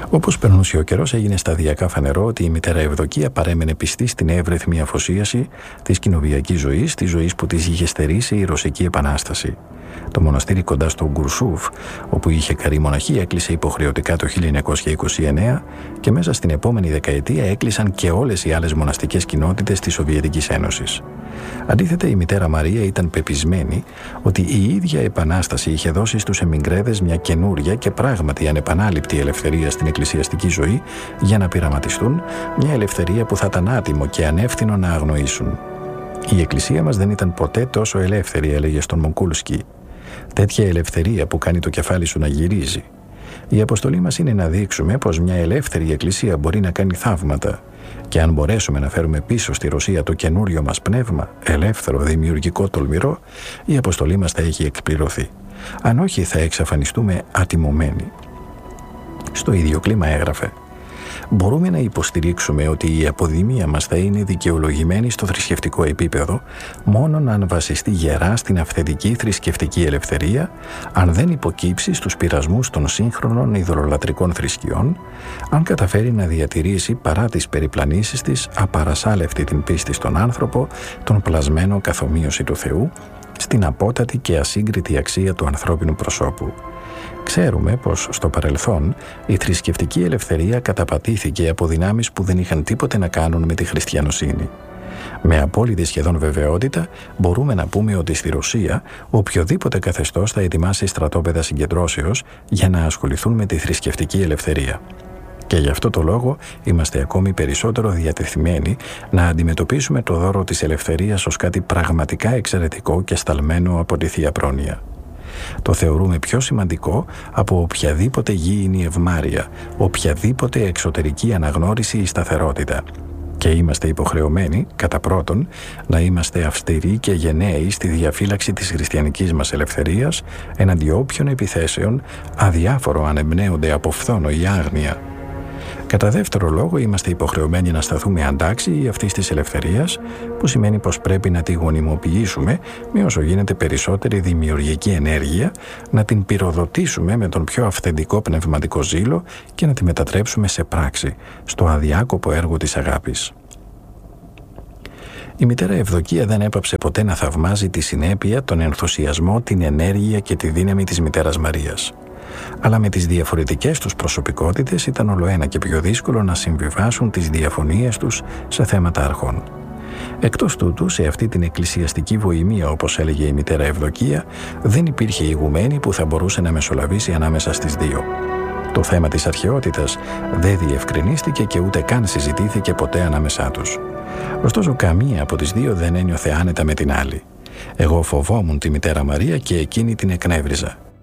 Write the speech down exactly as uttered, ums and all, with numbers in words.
Όπως περνούσε ο καιρός, έγινε σταδιακά φανερό ότι η μητέρα Ευδοκία παρέμενε πιστή στην εύρεθμη αφοσίαση της κοινοβιακής ζωής, της ζωής που της είχε στερήσει η Ρωσική Επανάσταση. Το μοναστήρι κοντά στο Γκουρσούφ, όπου είχε καρεί μοναχή, έκλεισε υποχρεωτικά το χίλια εννιακόσια είκοσι εννέα και μέσα στην επόμενη δεκαετία έκλεισαν και όλες οι άλλες μοναστικές κοινότητες της Σοβιετικής Ένωσης. Αντίθετα, η μητέρα Μαρία ήταν πεπισμένη ότι η ίδια Επανάσταση είχε δώσει στους εμιγκρέδες μια καινούρια και πράγματι ανεπανάληπτη ελευθερία στην εκκλησιαστική ζωή για να πειραματιστούν, μια ελευθερία που θα ήταν άτιμο και ανεύθυνο να αγνοήσουν. «Η εκκλησία μας δεν ήταν ποτέ τόσο ελεύθερη», έλεγε στον Μοκούλσκι. «Τέτοια ελευθερία που κάνει το κεφάλι σου να γυρίζει. Η αποστολή μας είναι να δείξουμε πως μια ελεύθερη εκκλησία μπορεί να κάνει θαύματα και αν μπορέσουμε να φέρουμε πίσω στη Ρωσία το καινούριο μας πνεύμα, ελεύθερο, δημιουργικό, τολμηρό, η αποστολή μας θα έχει εκπληρωθεί. Αν όχι, θα εξαφανιστούμε ατιμωμένοι». Στο ίδιο κλίμα έγραφε: «Μπορούμε να υποστηρίξουμε ότι η αποδημία μας θα είναι δικαιολογημένη στο θρησκευτικό επίπεδο μόνο αν βασιστεί γερά στην αυθεντική θρησκευτική ελευθερία, αν δεν υποκύψει στους πειρασμούς των σύγχρονων ιδωλολατρικών θρησκειών, αν καταφέρει να διατηρήσει παρά τις περιπλανήσεις της απαρασάλευτη την πίστη στον άνθρωπο, τον πλασμένο καθομοίωση του Θεού, στην απότατη και ασύγκριτη αξία του ανθρώπινου προσώπου. Ξέρουμε πως στο παρελθόν η θρησκευτική ελευθερία καταπατήθηκε από δυνάμεις που δεν είχαν τίποτε να κάνουν με τη χριστιανοσύνη. Με απόλυτη σχεδόν βεβαιότητα μπορούμε να πούμε ότι στη Ρωσία οποιοδήποτε καθεστώς θα ετοιμάσει στρατόπεδα συγκεντρώσεως για να ασχοληθούν με τη θρησκευτική ελευθερία. Και γι' αυτό το λόγο είμαστε ακόμη περισσότερο διατεθειμένοι να αντιμετωπίσουμε το δώρο της ελευθερίας ως κάτι πραγματικά εξαιρετικό και σταλμένο από τη Θεία Πρόνοια. Το θεωρούμε πιο σημαντικό από οποιαδήποτε γήινη ευμάρεια, οποιαδήποτε εξωτερική αναγνώριση ή σταθερότητα. Και είμαστε υποχρεωμένοι, κατά πρώτον, να είμαστε αυστηροί και γενναίοι στη διαφύλαξη της χριστιανικής μας ελευθερίας εναντί όποιων επιθέσεων, αδιάφορο αν εμπνέονται από φθόνο ή άγνοια. Κατά δεύτερο λόγο, είμαστε υποχρεωμένοι να σταθούμε αντάξιοι αυτής της ελευθερίας, που σημαίνει πως πρέπει να τη γονιμοποιήσουμε με όσο γίνεται περισσότερη δημιουργική ενέργεια, να την πυροδοτήσουμε με τον πιο αυθεντικό πνευματικό ζήλο και να τη μετατρέψουμε σε πράξη, στο αδιάκοπο έργο της αγάπης. Η μητέρα Ευδοκία δεν έπαψε ποτέ να θαυμάζει τη συνέπεια, τον ενθουσιασμό, την ενέργεια και τη δύναμη της μητέρας Μαρίας. Αλλά με τις διαφορετικές τους προσωπικότητες ήταν ολοένα και πιο δύσκολο να συμβιβάσουν τις διαφωνίες τους σε θέματα αρχών. Εκτός τούτου, σε αυτή την εκκλησιαστική βοημία, όπως έλεγε η μητέρα Ευδοκία, δεν υπήρχε ηγουμένη που θα μπορούσε να μεσολαβήσει ανάμεσα στις δύο. Το θέμα της αρχαιότητας δεν διευκρινίστηκε και ούτε καν συζητήθηκε ποτέ ανάμεσά τους. Ωστόσο, καμία από τις δύο δεν ένιωθε άνετα με την άλλη. Εγώ φοβόμουν τη μητέρα Μαρία και εκείνη την εκνεύριζα.